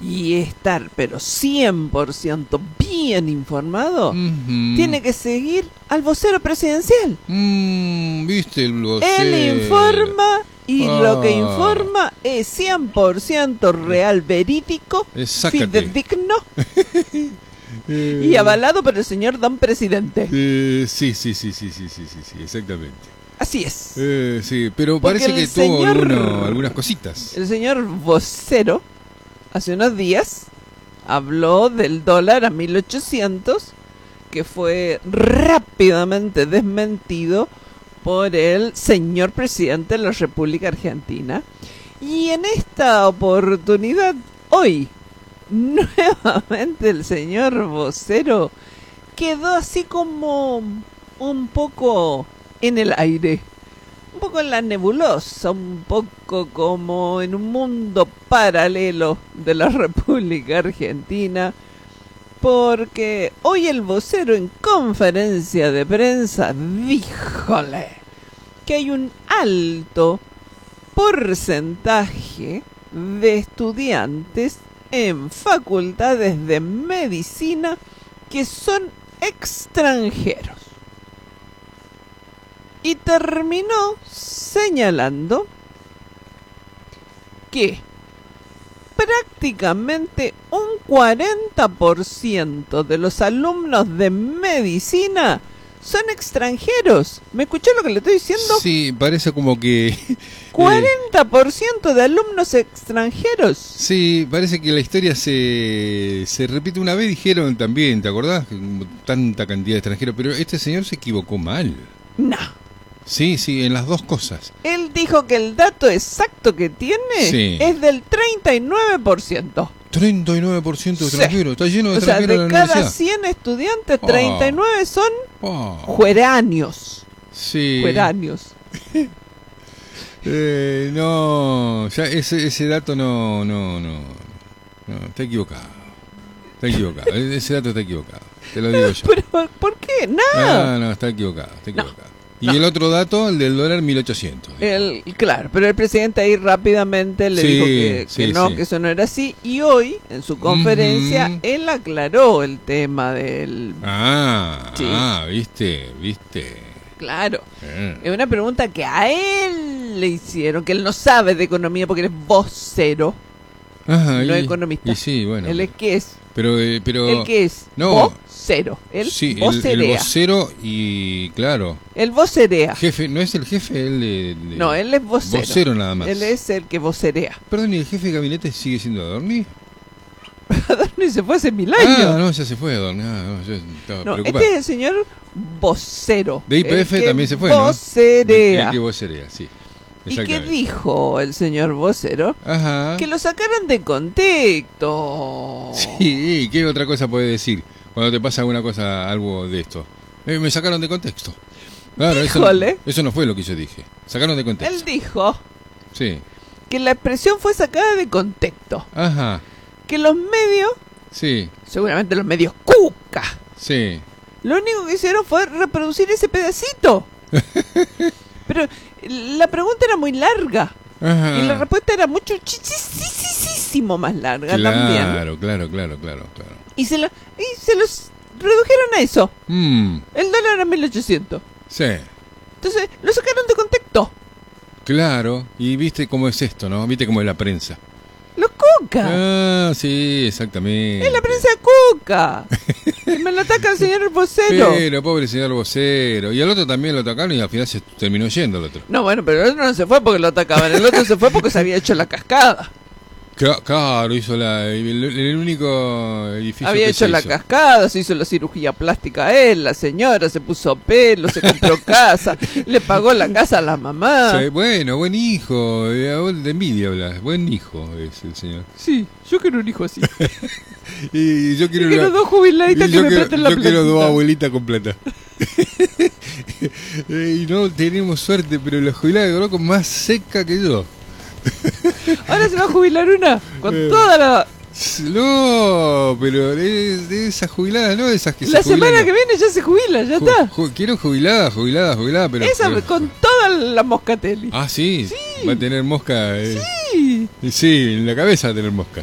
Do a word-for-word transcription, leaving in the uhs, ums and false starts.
y estar, pero cien por ciento bien informado, uh-huh. tiene que seguir al vocero presidencial. Mm, ¿Viste el vocero? Él informa y ah. lo que informa es cien por ciento real, verídico, fidedigno eh. y avalado por el señor don presidente. Eh, sí, sí, sí, sí, sí, sí, sí, sí, exactamente. Así es. Eh, sí, pero Porque parece que tuvo señor, alguno, algunas cositas. El señor vocero hace unos días habló del dólar a mil ochocientos, que fue rápidamente desmentido por el señor presidente de la República Argentina. Y en esta oportunidad, hoy, nuevamente el señor vocero quedó así como un poco en el aire, un poco en la nebulosa, un poco como en un mundo paralelo de la República Argentina, porque hoy el vocero en conferencia de prensa díjole que hay un alto porcentaje de estudiantes en facultades de medicina que son extranjeros. Y terminó señalando que prácticamente un cuarenta por ciento de los alumnos de medicina son extranjeros. ¿Me escuchó lo que le estoy diciendo? Sí, parece como que... cuarenta por ciento de alumnos extranjeros. Sí, parece que la historia se, se repite una vez, dijeron también, ¿te acordás? Tanta cantidad de extranjeros, pero este señor se equivocó mal. No. Sí, sí, en las dos cosas. Él dijo que el dato exacto que tiene sí. es del treinta y nueve por ciento. treinta y nueve por ciento de extranjeros, sí. Está lleno de o sea, extranjeros de en la cada universidad. cien estudiantes, treinta y nueve oh. son oh. jueráneos. Sí. Jueráneos. eh, no, ya ese, ese dato no, no, no, no, está equivocado. Está equivocado, ese dato está equivocado, te lo digo yo. ¿Pero por qué? Nada. No, no, está equivocado, está equivocado. No. Y no. el otro dato, el del dólar mil ochocientos. El, claro, pero el presidente ahí rápidamente le sí, dijo que, sí, que no, sí. que eso no era así. Y hoy, en su conferencia, uh-huh. él aclaró el tema del... Ah, sí. ah, viste, viste. Claro. Eh. Es una pregunta que a él le hicieron, que él no sabe de economía porque él es vocero. Ajá, no y, economista. Y sí, bueno. Él es que es. Pero, eh, pero. ¿El qué es? No. Vocero. Él sí, vocerea. El, el vocero y claro. El vocerea. Jefe, ¿no es el jefe? Él, de, de, no, él es vocero. Vocero nada más. Él es el que vocerea. Perdón, ¿y el jefe de gabinete sigue siendo Adorni? Adorni se fue hace mil años. Ah, no, ya se fue Adorni. Ah, no, yo estaba no, preocupado. Este es el señor vocero. De I P F también se fue, vocerea. ¿no? El que vocerea, sí. ¿Y qué dijo el señor vocero? Ajá. Que lo sacaran de contexto. Sí, ¿qué otra cosa puede decir cuando te pasa alguna cosa, algo de esto? Eh, me sacaron de contexto. Claro, eso no, eso no fue lo que yo dije. Sacaron de contexto. Él dijo sí. que la expresión fue sacada de contexto. Ajá. Que los medios, sí. seguramente los medios cuca, sí. lo único que hicieron fue reproducir ese pedacito. Pero la pregunta era muy larga. Ajá. Y la respuesta era mucho muchísimo más larga claro, también. Claro, claro, claro, claro, claro. Y se, lo, y se los redujeron a eso. Mm. El dólar era mil ochocientos. Sí. Entonces, lo sacaron de contexto. Claro, y viste cómo es esto, ¿no? Viste cómo es la prensa. Los cuca. Ah, sí, exactamente. Es la prensa cuca. Y me lo ataca el señor vocero. Pero, pobre señor vocero. Y al otro también lo atacaron y al final se terminó yendo el otro. No, bueno, pero el otro no se fue porque lo atacaban. El otro se fue porque se había hecho la cascada. Claro, hizo la, el, el único edificio había que hecho se la hizo. cascada, se hizo la cirugía plástica a él, la señora se puso pelo, se compró casa, le pagó la casa a la mamá. Sí, bueno, buen hijo, de envidia hablas, buen hijo es el señor. Sí, yo quiero un hijo así. y yo quiero, y quiero una, dos jubiladitas que me quiero, presten la Yo platita. quiero dos abuelitas con plata. Y no tenemos suerte, pero la jubilada de Oroco más seca que yo. Ahora se va a jubilar una con eh, toda la... No, pero de, de esas jubiladas, no de esas que la se jubilan. La semana que viene ya se jubila, ya ju, está. Ju, quiero jubilada, jubilada, jubilada, pero... Esa pero, con toda la Moscatelli. Ah, sí, sí. Va a tener mosca. Eh, sí. Sí, en la cabeza va a tener mosca.